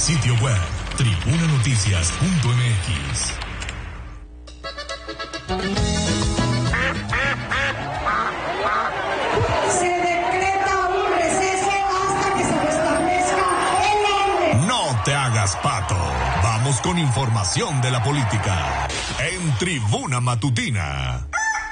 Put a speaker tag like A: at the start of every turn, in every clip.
A: Sitio web tribunanoticias.mx.
B: Se decreta un receso hasta que se restablezca el orden.
A: No te hagas pato. Vamos con información de la política en Tribuna Matutina.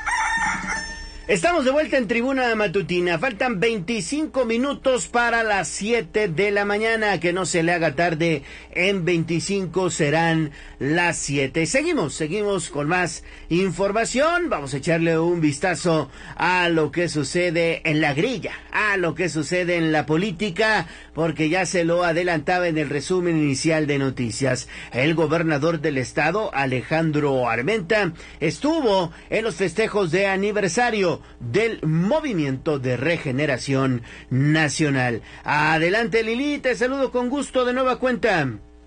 C: Estamos de vuelta en Tribuna Matutina. Faltan 25 minutos para las 7 de la mañana. Que no se le haga tarde. En 25 serán las 7. Seguimos con más información. Vamos a echarle un vistazo a lo que sucede en la grilla, a lo que sucede en la política, porque ya se lo adelantaba en el resumen inicial de noticias. El gobernador del estado, Alejandro Armenta, estuvo en los festejos de aniversario del Movimiento de Regeneración Nacional. Adelante, Lili, te saludo con gusto de nueva cuenta.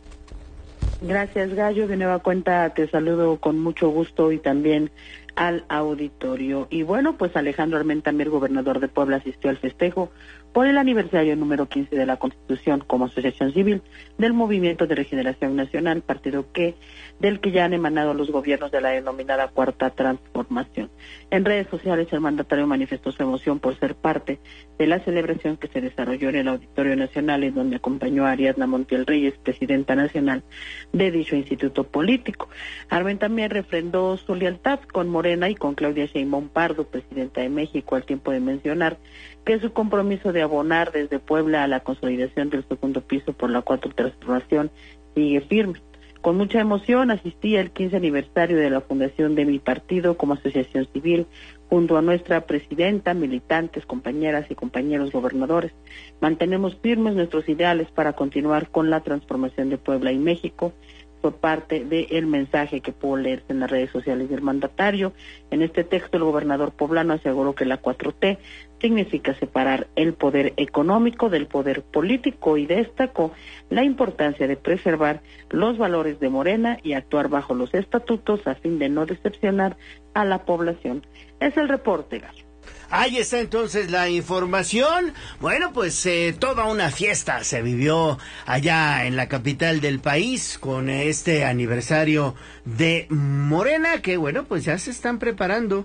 D: Gracias, Gallo, de nueva cuenta te saludo con mucho gusto y también al auditorio. Y bueno, pues Alejandro Armenta, el gobernador de Puebla, asistió al festejo por el aniversario número 15 de la Constitución como asociación civil del Movimiento de Regeneración Nacional, partido del que ya han emanado los gobiernos de la denominada Cuarta Transformación. En redes sociales, el mandatario manifestó su emoción por ser parte de la celebración que se desarrolló en el Auditorio Nacional, en donde acompañó a Ariadna Montiel Reyes, presidenta nacional de dicho instituto político. Armenta también refrendó su lealtad con Morena y con Claudia Sheinbaum Pardo, presidenta de México, al tiempo de mencionar que su compromiso de abonar desde Puebla a la consolidación del segundo piso por la Cuarta Transformación sigue firme. Con mucha emoción asistí al 15 aniversario de la fundación de mi partido como asociación civil, junto a nuestra presidenta, militantes, compañeras y compañeros gobernadores. Mantenemos firmes nuestros ideales para continuar con la transformación de Puebla y México. Fue parte del mensaje que pudo leerse en las redes sociales del mandatario. En este texto, el gobernador poblano aseguró que la 4T significa separar el poder económico del poder político y destacó la importancia de preservar los valores de Morena y actuar bajo los estatutos a fin de no decepcionar a la población. Es el reporte, Gallo.
C: Ahí está entonces la información. Bueno, pues toda una fiesta se vivió allá en la capital del país con este aniversario de Morena, que bueno, pues ya se están preparando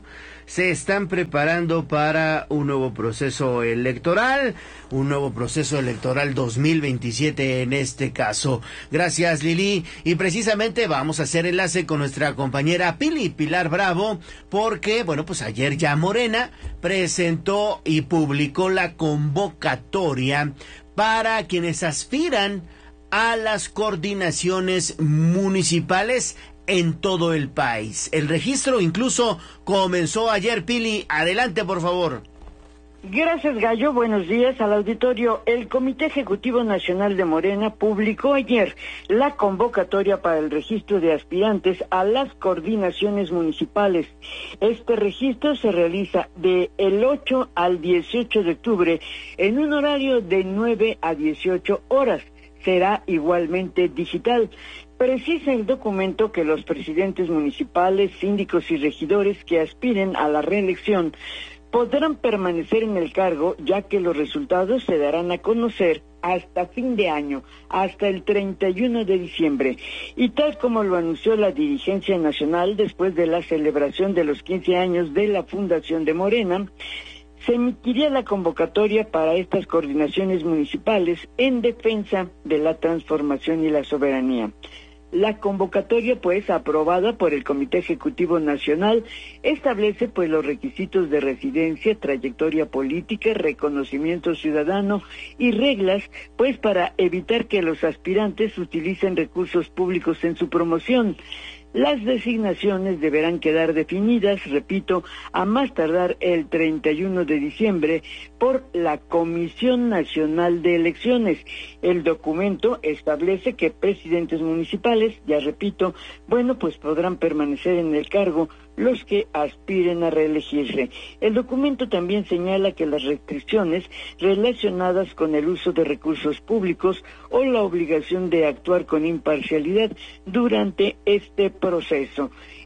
C: para un nuevo proceso electoral 2027 en este caso. Gracias, Lili. Y precisamente vamos a hacer enlace con nuestra compañera Pilar Bravo, porque bueno, pues ayer ya Morena presentó y publicó la convocatoria para quienes aspiran a las coordinaciones municipales en todo el país. El registro incluso comenzó ayer. Pili, adelante por favor.
E: Gracias, Gallo. Buenos días al auditorio. El Comité Ejecutivo Nacional de Morena publicó ayer la convocatoria para el registro de aspirantes a las coordinaciones municipales. Este registro se realiza del 8 al 18 de octubre en un horario de 9 a 18 horas. Será igualmente digital. Precisa el documento que los presidentes municipales, síndicos y regidores que aspiren a la reelección podrán permanecer en el cargo, ya que los resultados se darán a conocer hasta fin de año, hasta el 31 de diciembre. Y tal como lo anunció la dirigencia nacional después de la celebración de los 15 años de la fundación de Morena, se emitiría la convocatoria para estas coordinaciones municipales en defensa de la transformación y la soberanía. La convocatoria, pues, aprobada por el Comité Ejecutivo Nacional, establece, pues, los requisitos de residencia, trayectoria política, reconocimiento ciudadano y reglas, pues, para evitar que los aspirantes utilicen recursos públicos en su promoción. Las designaciones deberán quedar definidas, repito, a más tardar el 31 de diciembre por la Comisión Nacional de Elecciones. El documento establece que presidentes municipales, ya repito, bueno, pues podrán permanecer en el cargo los que aspiren a reelegirse. El documento también señala que las restricciones relacionadas con el uso de recursos públicos o la obligación de actuar con imparcialidad durante este proceso.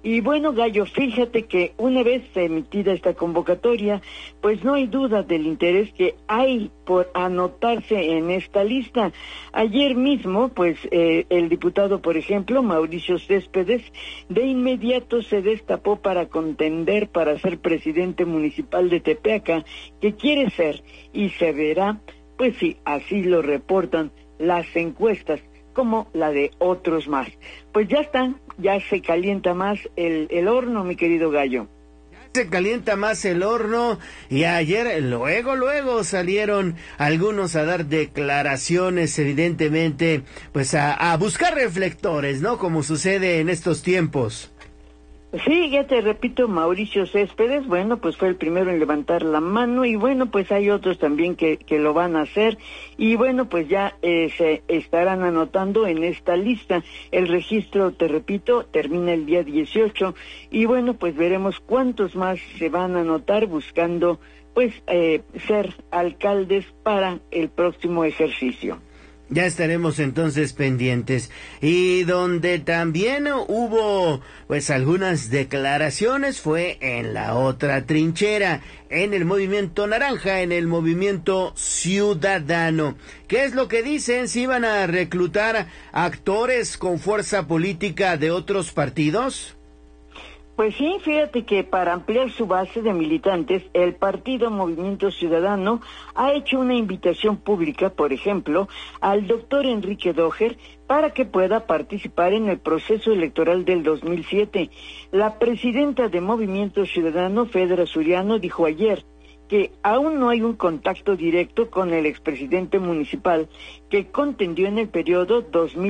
E: Y bueno, Gallo, fíjate que una vez emitida esta convocatoria, pues no hay duda del interés que hay por anotarse en esta lista. Ayer mismo, pues el diputado, por ejemplo, Mauricio Céspedes, de inmediato se destapó para contender para ser presidente municipal de Tepeaca, que quiere ser, y se verá, pues sí, así lo reportan las encuestas, como la de otros más. Pues ya está, ya se calienta más el horno, mi querido Gallo.
C: Se calienta más el horno y ayer luego salieron algunos a dar declaraciones, evidentemente, pues a buscar reflectores, ¿no? Como sucede en estos tiempos.
E: Sí, ya te repito, Mauricio Céspedes, bueno, pues fue el primero en levantar la mano y bueno, pues hay otros también que lo van a hacer y bueno, pues ya se estarán anotando en esta lista. El registro, te repito, termina el día 18 y bueno, pues veremos cuántos más se van a anotar buscando pues ser alcaldes para el próximo ejercicio.
C: Ya estaremos entonces pendientes. Y donde también hubo pues algunas declaraciones fue en la otra trinchera, en el movimiento naranja, en el movimiento ciudadano. ¿Qué es lo que dicen? ¿Si iban a reclutar actores con fuerza política de otros partidos?
E: Pues sí, fíjate que para ampliar su base de militantes, el partido Movimiento Ciudadano ha hecho una invitación pública, por ejemplo, al doctor Enrique Doher para que pueda participar en el proceso electoral del 2007. La presidenta de Movimiento Ciudadano, Fedra Suriano, dijo ayer que aún no hay un contacto directo con el expresidente municipal que contendió en el periodo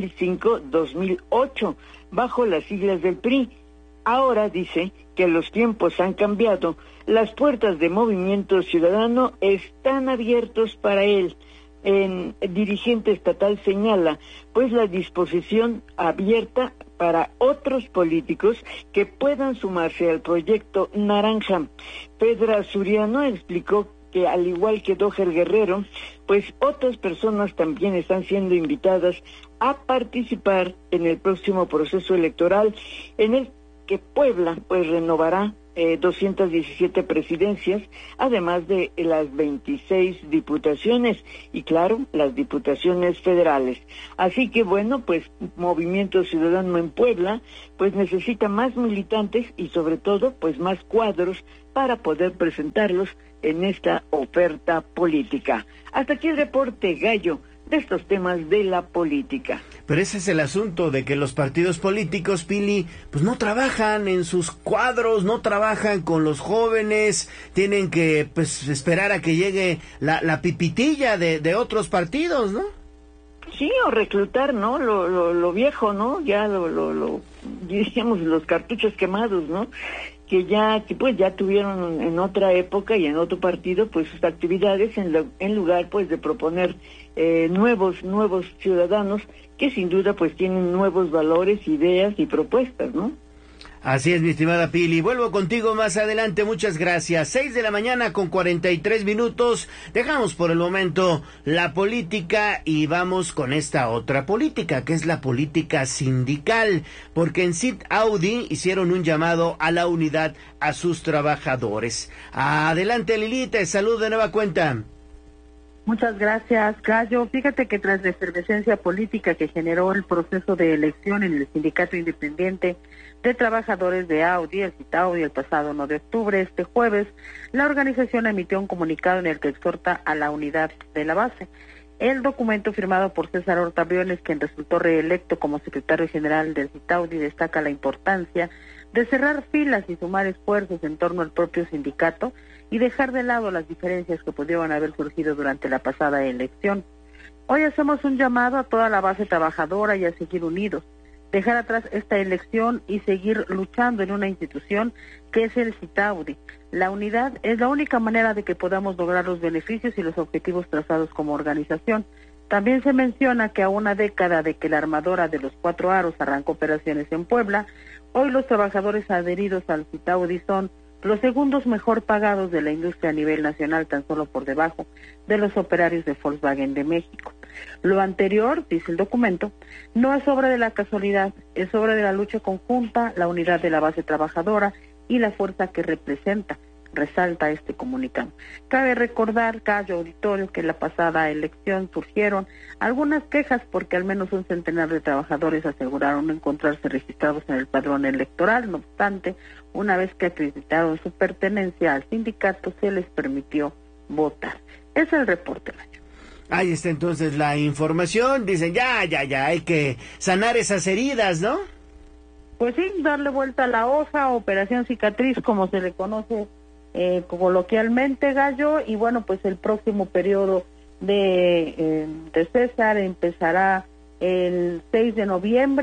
E: 2005-2008 bajo las siglas del PRI. Ahora dice que los tiempos han cambiado, las puertas de Movimiento Ciudadano están abiertos para él. El dirigente estatal señala, pues la disposición abierta para otros políticos que puedan sumarse al proyecto Naranja. Fedra Suriano explicó que al igual que Doher Guerrero, pues otras personas también están siendo invitadas a participar en el próximo proceso electoral en el que Puebla pues renovará 217 presidencias, además de las 26 diputaciones y claro, las diputaciones federales. Así que bueno, pues Movimiento Ciudadano en Puebla pues necesita más militantes y sobre todo pues más cuadros para poder presentarlos en esta oferta política. Hasta aquí el reporte, Gallo, de estos temas de la política.
C: Pero ese es el asunto de que los partidos políticos, Pili, pues no trabajan en sus cuadros, no trabajan con los jóvenes, tienen que pues esperar a que llegue la pipitilla de otros partidos, ¿no?
E: Sí, o reclutar, ¿no? Lo viejo, ¿no? Ya diríamos los cartuchos quemados, ¿que pues ya tuvieron en otra época y en otro partido pues sus actividades en lugar pues de proponer nuevos ciudadanos que sin duda pues tienen nuevos valores, ideas y propuestas, ¿no?
C: Así es, mi estimada Pili. Vuelvo contigo más adelante. Muchas gracias. 6:43 a.m. Dejamos por el momento la política y vamos con esta otra política, que es la política sindical, porque en CIT Audi hicieron un llamado a la unidad a sus trabajadores. Adelante, Lili, te saludo de nueva cuenta.
D: Muchas gracias, Gallo. Fíjate que tras la efervescencia política que generó el proceso de elección en el Sindicato Independiente de Trabajadores de Audi, el CIT-Audi, el pasado 1 de octubre, este jueves, la organización emitió un comunicado en el que exhorta a la unidad de la base. El documento firmado por César Horta Briones, quien resultó reelecto como secretario general del CIT-Audi, destaca la importancia de cerrar filas y sumar esfuerzos en torno al propio sindicato y dejar de lado las diferencias que pudieron haber surgido durante la pasada elección. Hoy hacemos un llamado a toda la base trabajadora y a seguir unidos, dejar atrás esta elección y seguir luchando en una institución que es el CIT-Audi. La unidad es la única manera de que podamos lograr los beneficios y los objetivos trazados como organización. También se menciona que a una década de que la armadora de los 4 aros arrancó operaciones en Puebla, hoy los trabajadores adheridos al CIT-Audi son los segundos mejor pagados de la industria a nivel nacional, tan solo por debajo de los operarios de Volkswagen de México. Lo anterior, dice el documento, no es obra de la casualidad, es obra de la lucha conjunta, la unidad de la base trabajadora y la fuerza que representa, resalta este comunicado. Cabe recordar, Gallo Auditorio, que en la pasada elección surgieron algunas quejas porque al menos un centenar de trabajadores aseguraron no encontrarse registrados en el padrón electoral. No obstante, una vez que acreditaron su pertenencia al sindicato, se les permitió votar. Es el reporte, Gallo.
C: Ahí está entonces la información. Dicen, ya, hay que sanar esas heridas, ¿no?
D: Pues sí, darle vuelta a la hoja, operación cicatriz, como se le conoce coloquialmente, Gallo, y bueno, pues el próximo periodo de César empezará el 2 de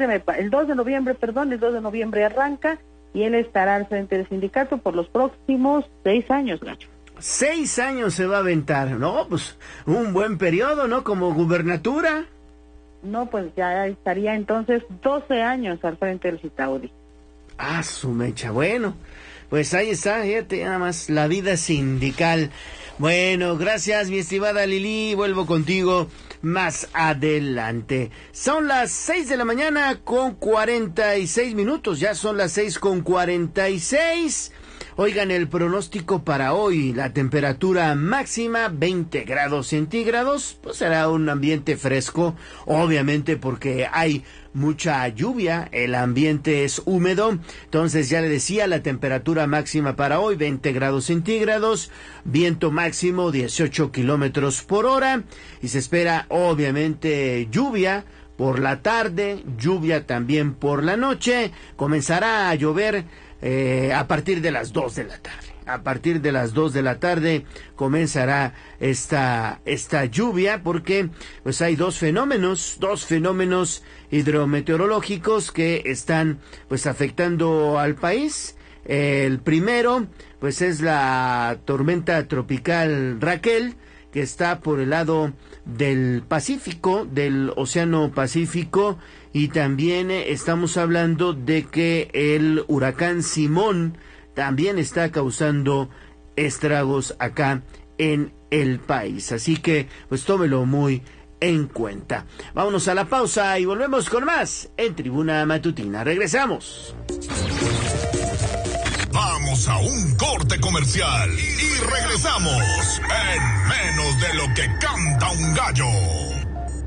D: noviembre arranca, y él estará al frente del sindicato por los próximos 6 años, Gallo.
C: 6 años se va a aventar, ¿no? Pues un buen periodo, ¿no? Como gubernatura.
D: No, pues ya estaría entonces 12 años al frente del Citaudi.
C: Ah, su mecha, bueno. Pues ahí está, fíjate, nada más la vida sindical. Bueno, gracias, mi estimada Lili. Vuelvo contigo más adelante. Son las 6 de la mañana con 46 minutos. Ya son las 6:46. Oigan, el pronóstico para hoy, la temperatura máxima 20 grados centígrados, pues será un ambiente fresco, obviamente porque hay mucha lluvia, el ambiente es húmedo, entonces ya le decía, la temperatura máxima para hoy 20 grados centígrados, viento máximo 18 kilómetros por hora, y se espera obviamente lluvia por la tarde, lluvia también por la noche, comenzará a llover a partir de las 2 de la tarde. A partir de las 2 de la tarde comenzará esta lluvia, porque pues hay dos fenómenos hidrometeorológicos que están pues afectando al país. El primero pues es la tormenta tropical Raquel, que está por el lado del Pacífico, del Océano Pacífico, y también estamos hablando de que el huracán Simón también está causando estragos acá en el país. Así que, pues tómelo muy en cuenta. Vámonos a la pausa y volvemos con más en Tribuna Matutina. Regresamos.
A: Vamos a un corte comercial y regresamos en menos de lo que canta un gallo.